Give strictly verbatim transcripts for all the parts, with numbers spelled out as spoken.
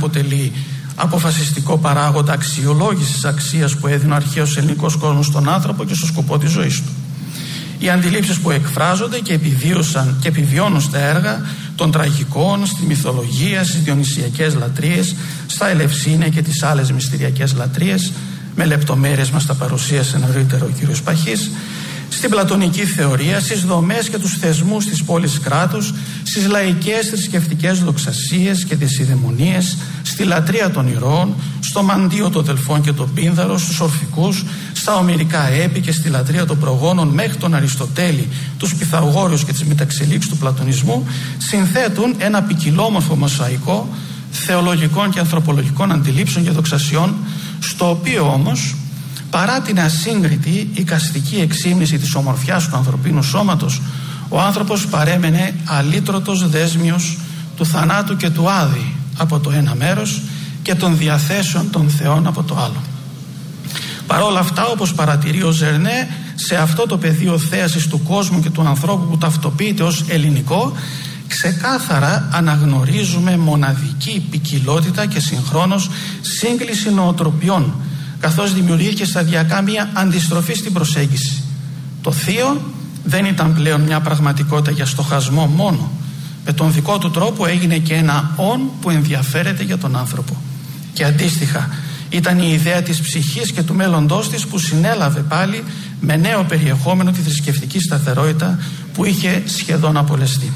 αποτελεί αποφασιστικό παράγοντα αξιολόγησης αξίας που έδινε ο αρχαίος ελληνικός κόσμος στον άνθρωπο και στο σκοπό της ζωής του. Οι αντιλήψεις που εκφράζονται και επιβίωσαν και επιβιώνουν στα έργα των τραγικών, στη μυθολογία, στις διονυσιακές λατρείες, στα Ελευσίνια και τις άλλες μυστηριακές λατρείες, με λεπτομέρειες μας τα παρουσίασε νωρίτερα ο κύριος Παχής, στην πλατωνική θεωρία, στις δομές και τους θεσμούς της πόλης κράτους, στις λαϊκές θρησκευτικές δοξασίες και τις ειδαιμονίες, στη λατρεία των ηρώων, στο μαντίο των Δελφών και των Πίνδαρων, στους ορφικούς, στα ομηρικά έπι και στη λατρεία των προγόνων μέχρι τον Αριστοτέλη, τους Πυθαγόρους και τις μεταξελίξεις του πλατωνισμού, συνθέτουν ένα ποικιλόμορφο μοσαϊκό θεολογικών και ανθρωπολογικών αντιλήψεων και δοξασιών, στο οποίο όμως, παρά την ασύγκριτη εικαστική εξήμνηση της ομορφιάς του ανθρωπίνου σώματος, ο άνθρωπος παρέμενε αλήτρωτος δέσμιος του θανάτου και του άδη από το ένα μέρος και των διαθέσεων των θεών από το άλλο. Παρόλα αυτά, όπως παρατηρεί ο Ζερνέ, σε αυτό το πεδίο θέασης του κόσμου και του ανθρώπου που ταυτοποιείται ως ελληνικό, ξεκάθαρα αναγνωρίζουμε μοναδική ποικιλότητα και συγχρόνως σύγκληση νοοτροπιών, καθώς δημιουργήθηκε σταδιακά μια αντιστροφή στην προσέγγιση. Το θείο δεν ήταν πλέον μια πραγματικότητα για στοχασμό μόνο. Με τον δικό του τρόπο έγινε και ένα «ον» που ενδιαφέρεται για τον άνθρωπο. Και αντίστοιχα ήταν η ιδέα της ψυχής και του μέλλοντός της που συνέλαβε πάλι με νέο περιεχόμενο τη θρησκευτική σταθερότητα που είχε σχεδόν απολεστεί.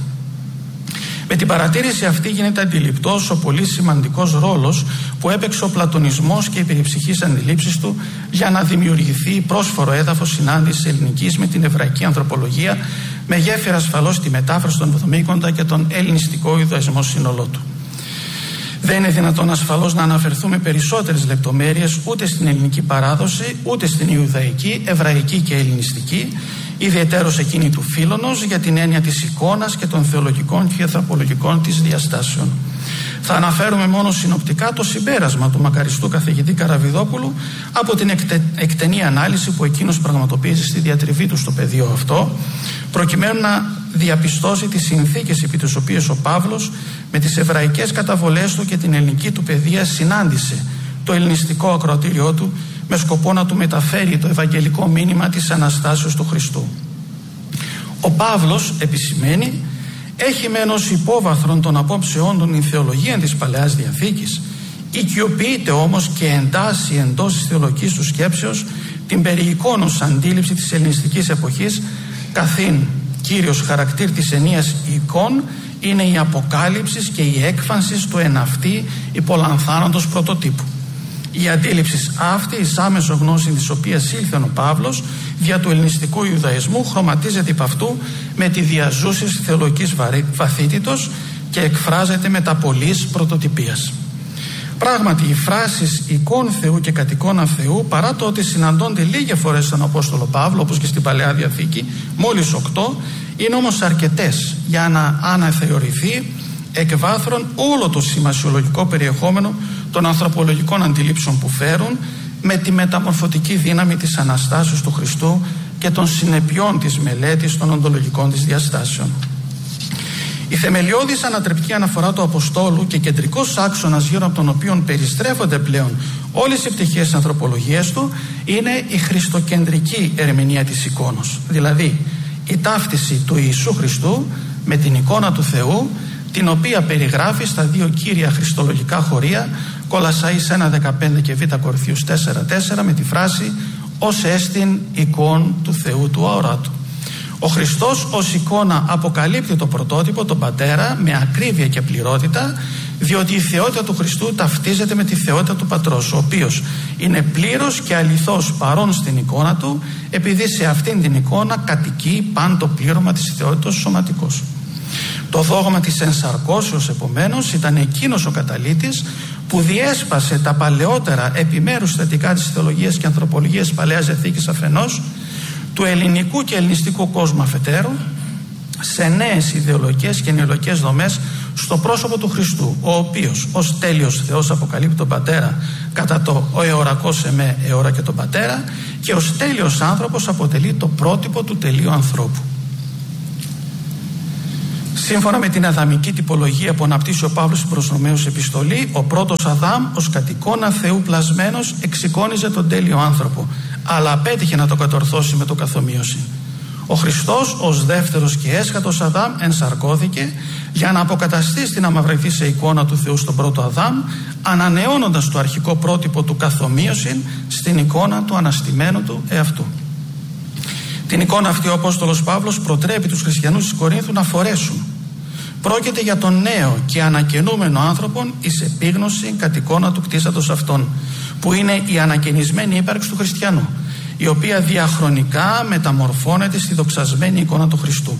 Με την παρατήρηση αυτή γίνεται αντιληπτός ο πολύ σημαντικός ρόλος που έπαιξε ο πλατωνισμός και οι περιψυχείς αντιλήψεις του για να δημιουργηθεί πρόσφορο έδαφος συνάντησης ελληνικής με την εβραϊκή ανθρωπολογία, με γέφυρα ασφαλώς τη μετάφραση των Εβδομήκοντα και τον ελληνιστικό Ιουδαϊσμό σύνολό του. Δεν είναι δυνατόν ασφαλώς να αναφερθούμε περισσότερες λεπτομέρειες ούτε στην ελληνική παράδοση, ούτε στην Ιουδαϊκή, Εβραϊκή και Ελληνιστική, ιδιαιτέρως εκείνη του Φίλωνος, για την έννοια της εικόνας και των θεολογικών και ανθρωπολογικών της διαστάσεων. Θα αναφέρουμε μόνο συνοπτικά το συμπέρασμα του μακαριστού καθηγητή Καραβιδόπουλου από την εκτε, εκτενή ανάλυση που εκείνος πραγματοποίησε στη διατριβή του στο πεδίο αυτό, προκειμένου να διαπιστώσει τις συνθήκες επί τις οποίες ο Παύλος με τις εβραϊκές καταβολές του και την ελληνική του παιδεία συνάντησε το ελληνιστικό ακροατήριό του με σκοπό να του μεταφέρει το ευαγγελικό μήνυμα της Αναστάσεως του Χριστού. Ο Παύλος, επισημαίνει, έχει μεν ως υπόβαθρον των απόψεών του η θεολογία της Παλαιάς Διαθήκης, οικειοποιείται όμως και εντάσσει εντός της θεολογικής του σκέψεως την περί εικόνος αντίληψη της ελληνιστικής εποχής, καθήν κύριος χαρακτήρ της ενίας εικόν είναι η αποκάλυψη και η έκφανση του εν αυτή υπολανθάνοντος πρωτοτύπου. Η αντίληψη αυτή, εις άμεσο γνώση της οποίας ήλθε ο Παύλος δια του ελληνιστικού Ιουδαϊσμού, χρωματίζεται υπ' αυτού με τη διαζούση της θεολογικής βαθύτητος και εκφράζεται με τα πολλής πρωτοτυπίας. Πράγματι, οι φράσεις εικόν Θεού και κατ' εικόνα Θεού, παρά το ότι συναντώνται λίγες φορές στον Απόστολο Παύλο, όπως και στην Παλαιά Διαθήκη, μόλις οκτώ, είναι όμως αρκετές για να αναθεωρηθεί εκ βάθρων όλο το σημασιολογικό περιεχόμενο των ανθρωπολογικών αντιλήψεων που φέρουν με τη μεταμορφωτική δύναμη της Αναστάσεως του Χριστού και των συνεπειών της μελέτης των οντολογικών της διαστάσεων. Η θεμελιώδης ανατρεπτική αναφορά του Αποστόλου και κεντρικός άξονας γύρω από τον οποίο περιστρέφονται πλέον όλες οι πτυχές της ανθρωπολογίας του είναι η χριστοκεντρική ερμηνεία της εικόνος, δηλαδή η ταύτιση του Ιησού Χριστού με την εικόνα του Θεού, την οποία περιγράφει στα δύο κύρια χριστολογικά χωρία, Κολασσαείς ένα δεκαπέντε και Β Κορινθίους τέσσερα τέσσερα, με τη φράση «Ως έστιν εικόν του Θεού του αοράτου». Ο Χριστός ως εικόνα αποκαλύπτει το πρωτότυπο, τον Πατέρα, με ακρίβεια και πληρότητα, διότι η θεότητα του Χριστού ταυτίζεται με τη θεότητα του Πατρός, ο οποίος είναι πλήρως και αληθώς παρόν στην εικόνα του, επειδή σε αυτήν την εικόνα κατοικεί παν το πλήρωμα της θεότητας σωματικός. Το δόγμα της ενσαρκώσεως, επομένως, ήταν εκείνος ο καταλύτης που διέσπασε τα παλαιότερα επιμέρους θετικά της θεολογίας και ανθρωπολογίας Παλαιάς Διαθήκης αφενός, του ελληνικού και ελληνιστικού κόσμου αφετέρου, σε νέες ιδεολογικές και νεολογικές δομές στο πρόσωπο του Χριστού, ο οποίος ως τέλειος Θεός αποκαλύπτει τον Πατέρα κατά το «Ο εωρακός εμέ εώρα και τον Πατέρα» και ως τέλειος άνθρωπος αποτελεί το πρότυπο του τελείου ανθρώπου. Σύμφωνα με την αδαμική τυπολογία που αναπτύσσει ο Παύλος στην προς Ρωμαίους επιστολή, ο πρώτος Αδάμ ως κατ' εικόνα Θεού πλασμένος εξεικόνιζε τον τέλειο άνθρωπο, αλλά απέτυχε να το κατορθώσει με το καθομοίωση. Ο Χριστός ως δεύτερος και έσχατος Αδάμ ενσαρκώθηκε για να αποκαταστήσει την αμαυρηθήσα εικόνα του Θεού στον πρώτο Αδάμ, ανανεώνοντας το αρχικό πρότυπο του καθομοίωση στην εικόνα του αναστημένου του εαυτού. Την εικόνα αυτή ο Απόστολος Παύλος προτρέπει τους χριστιανούς της Κορίνθου να φορέσουν. Πρόκειται για τον νέο και ανακαινούμενο άνθρωπον εις επίγνωση κατ' εικόνα του κτίσατος αυτών, που είναι η ανακαινισμένη ύπαρξη του χριστιανού, η οποία διαχρονικά μεταμορφώνεται στη δοξασμένη εικόνα του Χριστού.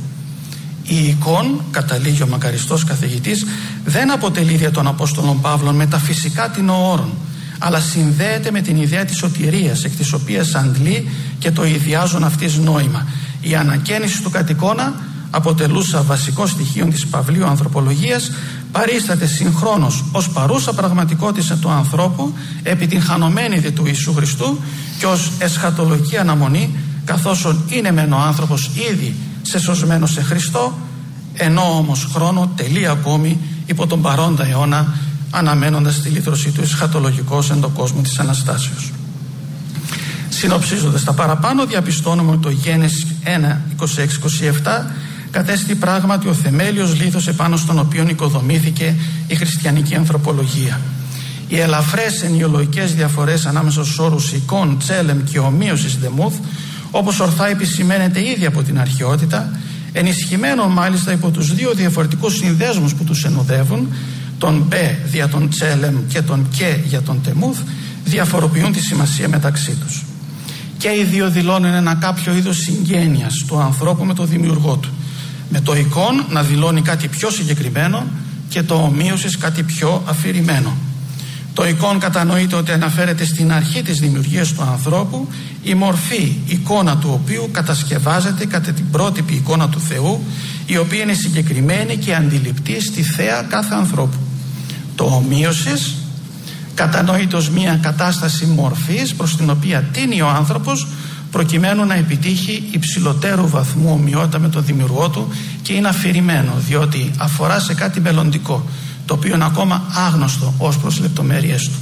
Η εικόν, καταλήγει ο μακαριστός καθηγητής, δεν αποτελεί δια των Απόστολων Παύλων μεταφυσικά την όρων, αλλά συνδέεται με την ιδέα της σωτηρίας, εκ της οποίας αντλεί και το ιδιάζον αυτής νόημα. Η ανακαίνιση του κατ' εικόνα, αποτελούσα βασικό στοιχείο της παυλίου ανθρωπολογίας, παρίσταται συγχρόνως ως παρούσα πραγματικότητα του ανθρώπου επί την χανωμένη δε του Ιησού Χριστού και ως εσχατολογική αναμονή, καθώς είναι μεν ο άνθρωπος ήδη σεσωσμένος σε Χριστό, ενώ όμως χρόνο τελεί ακόμη υπό τον παρόντα αιώνα, αναμένοντας τη λύτρωσή του εσχατολογικός εν το κόσμο της Αναστάσεως. Συνοψίζοντας τα παραπάνω, διαπιστώνουμε ότι το Γένεσης ένα, είκοσι έξι είκοσι επτά κατέστη πράγματι ο θεμέλιος λίθος επάνω στον οποίο οικοδομήθηκε η χριστιανική ανθρωπολογία. Οι ελαφρές ενιολογικές διαφορές ανάμεσα στους όρους εικόν, τσέλεμ και ομοίωσης δεμούθ, όπως ορθά επισημαίνεται ήδη από την αρχαιότητα, ενισχυμένο μάλιστα υπό τους δύο διαφορετικούς συνδέσμους που τους ενοδεύουν, τον μπε δια τον τσέλεμ και τον και για τον τεμούθ, διαφοροποιούν τη σημασία μεταξύ τους. Και οι δύο δηλώνουν ένα κάποιο είδος συγγένειας του ανθρώπου με το δημιουργό του. Με το εικόν να δηλώνει κάτι πιο συγκεκριμένο και το ομοίωσης κάτι πιο αφηρημένο. Το εικόν κατανοείται ότι αναφέρεται στην αρχή της δημιουργίας του ανθρώπου, η μορφή εικόνα του οποίου κατασκευάζεται κατά την πρότυπη εικόνα του Θεού, η οποία είναι συγκεκριμένη και αντιληπτή στη θέα κάθε ανθρώπου. Το ομοίωσης κατανοείται ως μια κατάσταση μορφής προς την οποία τίνει ο άνθρωπος προκειμένου να επιτύχει υψηλότερου βαθμού ομοιότητα με τον δημιουργό του και είναι αφηρημένο διότι αφορά σε κάτι μελλοντικό, το οποίο είναι ακόμα άγνωστο ως προς λεπτομέρειες του.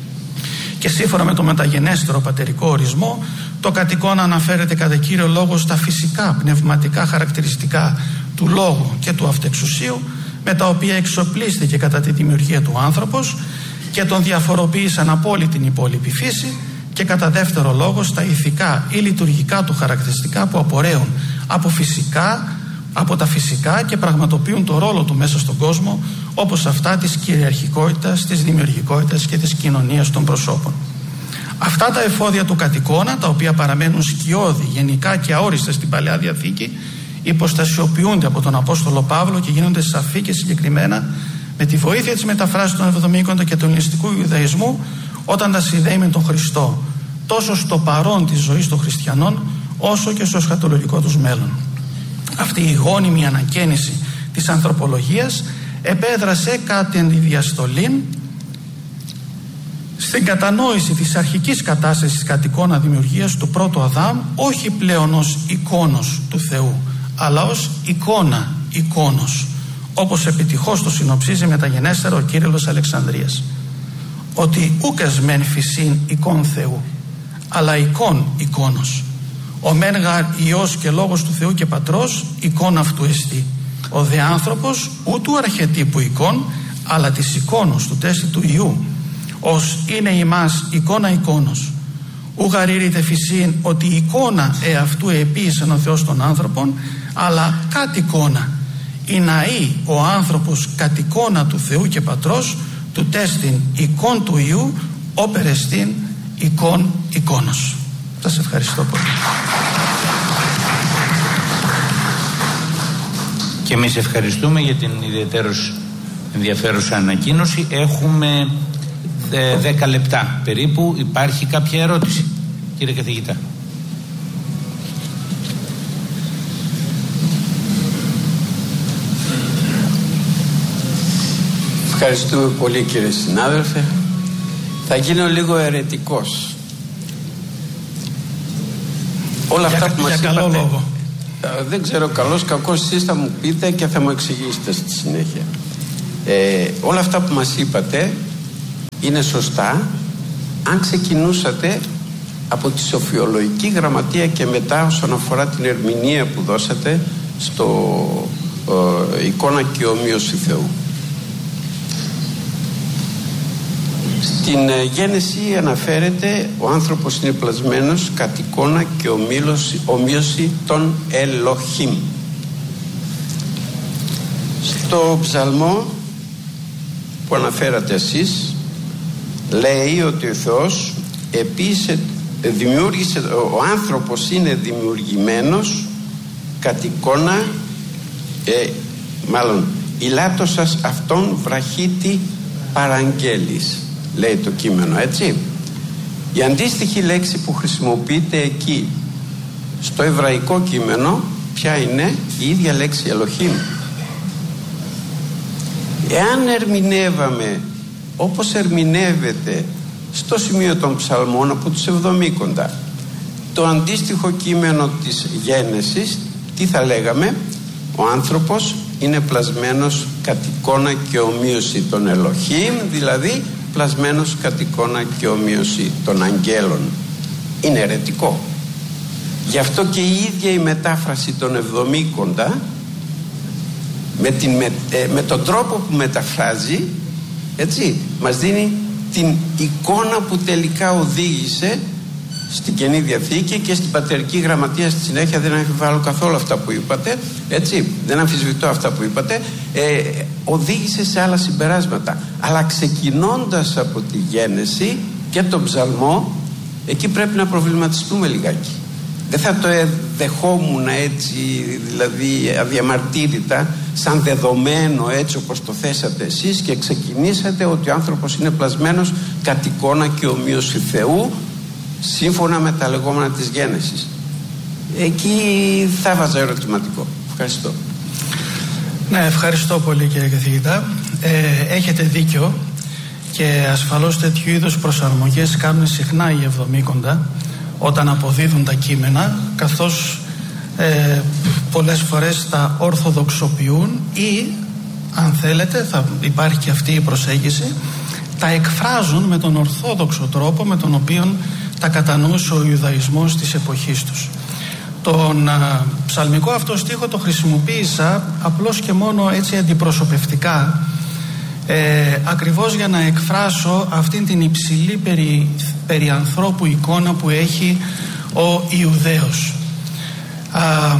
Και σύμφωνα με το μεταγενέστερο πατερικό ορισμό, το κατ' εικόνα αναφέρεται κατά κύριο λόγο στα φυσικά πνευματικά χαρακτηριστικά του λόγου και του αυτεξουσίου, με τα οποία εξοπλίστηκε κατά τη δημιουργία του άνθρωπος και τον διαφοροποίησαν από όλη την υπόλοιπη φύση, και κατά δεύτερο λόγο στα ηθικά ή λειτουργικά του χαρακτηριστικά που απορρέουν από φυσικά, από τα φυσικά και πραγματοποιούν το ρόλο του μέσα στον κόσμο, όπως αυτά της κυριαρχικότητας, της δημιουργικότητας και της κοινωνίας των προσώπων. Αυτά τα εφόδια του κατ' εικόνα, τα οποία παραμένουν σκιώδη, γενικά και αόριστα στην Παλαιά Διαθήκη, υποστασιοποιούνται από τον Απόστολο Παύλο και γίνονται σαφή και συγκεκριμένα με τη βοήθεια της μεταφράσης των Εβδομήκοντα και του ελληνιστικού Ιουδαϊσμού, όταν τα συνδέει με τον Χριστό, τόσο στο παρόν της ζωής των χριστιανών, όσο και στο εσχατολογικό τους μέλλον. Αυτή η γόνιμη ανακαίνιση της ανθρωπολογίας επέδρασε κατά τη διαστολή στην κατανόηση της αρχικής κατάστασης κατ' εικόνα δημιουργίας του πρώτου Αδάμ, όχι πλέον ως εικόνος του Θεού, αλλά ως εικόνα εικόνος, όπως επιτυχώς το συνοψίζει μεταγενέστερα ο Κύριλλος Αλεξανδρίας, ότι ούκας μεν φυσίν εικόν Θεού, αλλά εικόν εικόνος. Ο μεν γαρ Υιός και λόγος του Θεού και Πατρός, εικόν αυτού εστί. Ο δε άνθρωπος ούτου αρχετύπου εικόν, αλλά της εικόνος του τέστη του Υιού, ως είναι ημάς εικόνα εικόνος. Ου γαρήρητε φυσίν ότι η εικόνα εαυτού επίησεν ο Θεός των άνθρωπων, αλλά κατ' εικόνα. Η ναή ο άνθρωπος κατ' εικόνα του Θεού και Πατρός, του τέστην εικόν του Υιού, όπερεστην εικόν εικόνος. Σας ευχαριστώ πολύ. Και εμείς ευχαριστούμε για την ιδιαίτερως ενδιαφέρουσα ανακοίνωση. Έχουμε δέκα λεπτά περίπου. Υπάρχει κάποια ερώτηση, κύριε καθηγητά? Ευχαριστούμε πολύ, κύριε συνάδελφε. Θα γίνω λίγο αιρετικός. Όλα για, αυτά που για μας καλό είπατε, λόγο. Δεν ξέρω, καλώς κακώς εσείς θα μου πείτε και θα μου εξηγήσετε στη συνέχεια. Ε, όλα αυτά που μας είπατε είναι σωστά αν ξεκινούσατε από τη Σοφιολογική Γραμματεία και μετά όσον αφορά την ερμηνεία που δώσατε στο ε, εικόνα και ομοίωση Θεού. Στην ε, Γένεση αναφέρεται ο άνθρωπος είναι πλασμένος κατ' εικόνα και ομοίωση, ομοίωση των Ελοχήμ. Στο ψαλμό που αναφέρατε εσείς λέει ότι ο Θεός επίσης δημιούργησε, ο άνθρωπος είναι δημιουργημένος κατ' εικόνα ε, μάλλον ηλάτωσας αυτόν βραχίτη παραγγέλης, λέει το κείμενο, έτσι. Η αντίστοιχη λέξη που χρησιμοποιείται εκεί στο εβραϊκό κείμενο ποια είναι? Η ίδια λέξη Ελοχήμ. Εάν ερμηνεύαμε όπως ερμηνεύεται στο σημείο των ψαλμών από τους εβδομήκοντα το αντίστοιχο κείμενο της Γένεσης, τι θα λέγαμε? Ο άνθρωπος είναι πλασμένος κατ' εικόνα και ομοίωση των Ελοχήμ, δηλαδή πλασμένος κατ' εικόνα και ομοίωση των αγγέλων. Είναι αιρετικό. Γι' αυτό και η ίδια η μετάφραση των εβδομήκοντα με, την, με, ε, με τον τρόπο που μεταφράζει, έτσι, μας δίνει την εικόνα που τελικά οδήγησε στην Καινή Διαθήκη και στην Πατερική Γραμματεία στη συνέχεια. Δεν αμφιβάλλω καθόλου αυτά που είπατε, έτσι, δεν αμφισβητώ αυτά που είπατε, ε, οδήγησε σε άλλα συμπεράσματα, αλλά ξεκινώντας από τη Γένεση και τον Ψαλμό, εκεί πρέπει να προβληματιστούμε λιγάκι. Δεν θα το δεχόμουν έτσι, δηλαδή αδιαμαρτύρητα, σαν δεδομένο, έτσι όπως το θέσατε εσείς και ξεκινήσατε ότι ο άνθρωπος είναι πλασμένος κατ' εικόνα και ομοίωση Θεού σύμφωνα με τα λεγόμενα της Γένεσης. Εκεί θα βάζα ερωτηματικό. Ευχαριστώ. Ναι, ευχαριστώ πολύ κύριε καθηγητά. Ε, έχετε δίκιο και ασφαλώς τέτοιου είδους προσαρμογές κάνουν συχνά οι εβδομήκοντα όταν αποδίδουν τα κείμενα, καθώς ε, πολλές φορές τα ορθοδοξοποιούν ή, αν θέλετε, θα υπάρχει και αυτή η προσέγγιση, τα εκφράζουν με τον ορθόδοξο τρόπο με τον οποίο τα κατανοούσε ο Ιουδαϊσμός της εποχής τους. Τον α, ψαλμικό αυτό στίχο το χρησιμοποίησα απλώς και μόνο έτσι αντιπροσωπευτικά, ε, ακριβώς για να εκφράσω αυτήν την υψηλή περί, περί ανθρώπου εικόνα που έχει ο Ιουδαίος. Α,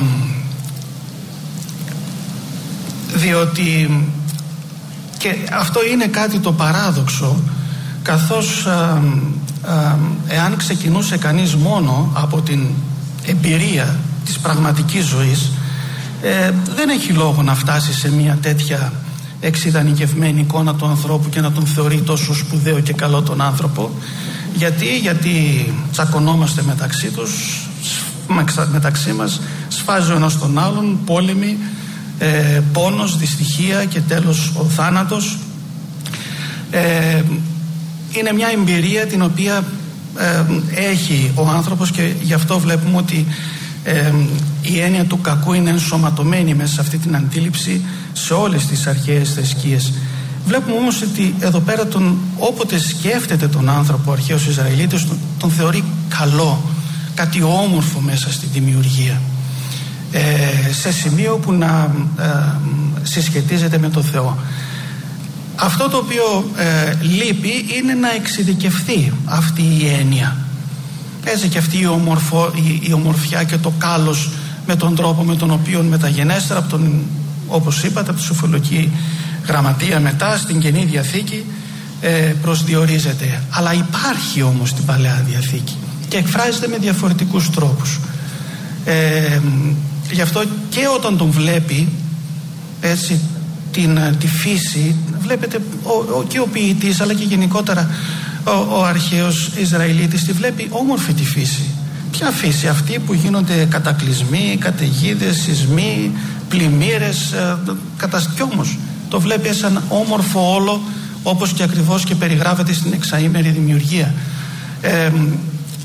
διότι και αυτό είναι κάτι το παράδοξο, καθώς α, α, εάν ξεκινούσε κανείς μόνο από την εμπειρία της πραγματικής ζωής, ε, δεν έχει λόγο να φτάσει σε μια τέτοια εξειδανικευμένη εικόνα του ανθρώπου και να τον θεωρεί τόσο σπουδαίο και καλό τον άνθρωπο. Γιατί, γιατί τσακωνόμαστε μεταξύ τους, μεταξύ μας, σφάζει ο ένας τον άλλον, πόλεμοι, ε, πόνος, δυστυχία και τέλος ο θάνατος. Ε, είναι μια εμπειρία την οποία ε, έχει ο άνθρωπος και γι' αυτό βλέπουμε ότι ε, η έννοια του κακού είναι ενσωματωμένη μέσα σε αυτή την αντίληψη σε όλες τις αρχαίες θρησκείες. Βλέπουμε όμως ότι εδώ πέρα τον, όποτε σκέφτεται τον άνθρωπο ο αρχαίος Ισραηλίτης, τον, τον θεωρεί καλό, κάτι όμορφο μέσα στη δημιουργία, ε, σε σημείο που να ε, συσχετίζεται με τον Θεό. Αυτό το οποίο ε, λείπει είναι να εξειδικευθεί αυτή η έννοια, έτσι, και αυτή η, ομορφο, η, η ομορφιά και το κάλος με τον τρόπο με τον οποίο μεταγενέστερα από τον, όπως είπατε, από τη Σοφιολογική Γραμματεία μετά στην Καινή Διαθήκη ε, προσδιορίζεται. Αλλά υπάρχει όμως στην Παλαιά Διαθήκη και εκφράζεται με διαφορετικούς τρόπους. Ε, γι' αυτό και όταν τον βλέπει έτσι την, τη φύση, βλέπετε ο, ο, και ο ποιητής αλλά και γενικότερα ο, ο αρχαίος Ισραηλίτης τη βλέπει όμορφη τη φύση. Ποια φύση? Αυτή που γίνονται κατακλυσμοί, καταιγίδες, σεισμοί, πλημμύρες, ε, κατασ... κι όμως το βλέπει σαν όμορφο όλο, όπως και ακριβώς και περιγράφεται στην εξαήμερη δημιουργία. Ε,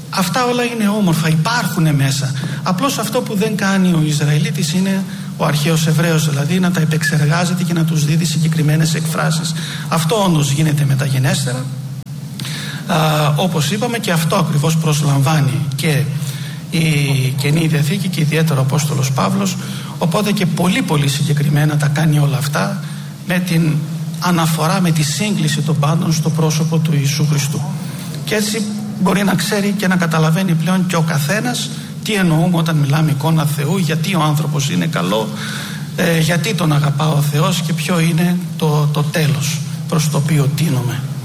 Αυτά όλα είναι όμορφα, υπάρχουν μέσα. Απλώς αυτό που δεν κάνει ο Ισραηλίτης είναι ο αρχαίος Εβραίος, δηλαδή να τα επεξεργάζεται και να τους δίδει συγκεκριμένες εκφράσεις. Αυτό όντως γίνεται μεταγενέστερα, α, όπως είπαμε, και αυτό ακριβώς προσλαμβάνει και η Καινή Διαθήκη και ιδιαίτερα ο Απόστολος Παύλος. Οπότε και πολύ πολύ συγκεκριμένα τα κάνει όλα αυτά με την αναφορά, με τη σύγκληση των πάντων στο πρόσωπο του Ιησού Χριστού. Και έτσι μπορεί να ξέρει και να καταλαβαίνει πλέον και ο καθένας τι εννοούμε όταν μιλάμε εικόνα Θεού, γιατί ο άνθρωπος είναι καλό, ε, γιατί τον αγαπά ο Θεός και ποιο είναι το, το τέλος προς το οποίο τίνουμε.